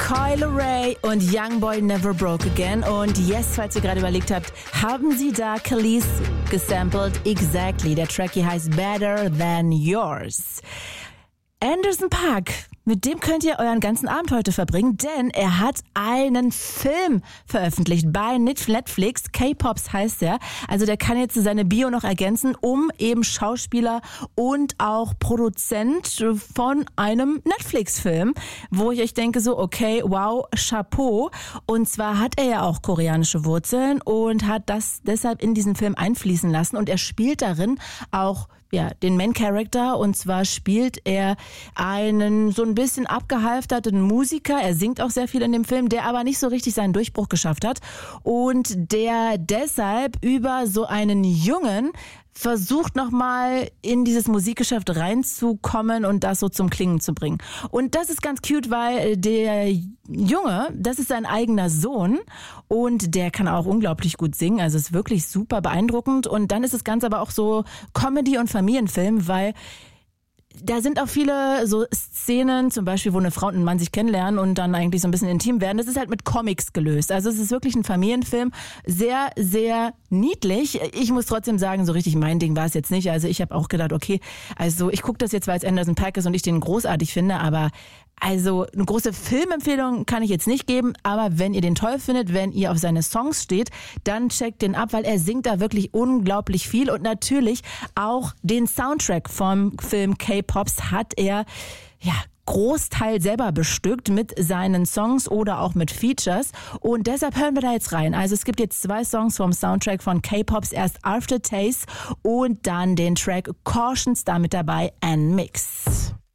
Kylie Ray und Youngboy Never Broke Again. Und yes, falls ihr gerade überlegt habt, haben sie da Khalees gesampelt? Exactly. Der Track hier heißt Better Than Yours. Anderson .Paak, mit dem könnt ihr euren ganzen Abend heute verbringen, denn er hat einen Film veröffentlicht bei Netflix. K-Pops heißt der. Also der kann jetzt seine Bio noch ergänzen, um eben Schauspieler und auch Produzent von einem Netflix-Film, wo ich euch denke so, okay, wow, Chapeau. Und zwar hat er ja auch koreanische Wurzeln und hat das deshalb in diesen Film einfließen lassen. Und er spielt darin auch den Main-Character, und zwar spielt er einen so ein bisschen abgehalfterten Musiker. Er singt auch sehr viel in dem Film, der aber nicht so richtig seinen Durchbruch geschafft hat und der deshalb über so einen Jungen versucht nochmal in dieses Musikgeschäft reinzukommen und das so zum Klingen zu bringen. Und das ist ganz cute, weil der Junge, das ist sein eigener Sohn und der kann auch unglaublich gut singen. Also ist wirklich super beeindruckend. Und dann ist das Ganze aber auch so Comedy- und Familienfilm, weil da sind auch viele so Szenen, zum Beispiel, wo eine Frau und ein Mann sich kennenlernen und dann eigentlich so ein bisschen intim werden. Das ist halt mit Comics gelöst. Also es ist wirklich ein Familienfilm. Sehr, sehr niedlich. Ich muss trotzdem sagen, so richtig mein Ding war es jetzt nicht. Also ich habe auch gedacht, okay, also ich gucke das jetzt, weil es Anderson .Paak ist und ich den großartig finde, aber also eine große Filmempfehlung kann ich jetzt nicht geben, aber wenn ihr den toll findet, wenn ihr auf seine Songs steht, dann checkt den ab, weil er singt da wirklich unglaublich viel und natürlich auch den Soundtrack vom Film K-Pops hat er Großteil selber bestückt mit seinen Songs oder auch mit Features und deshalb hören wir da jetzt rein. Also es gibt jetzt 2 Songs vom Soundtrack von K-Pops, erst Aftertaste und dann den Track Cautions, damit dabei N-Mix.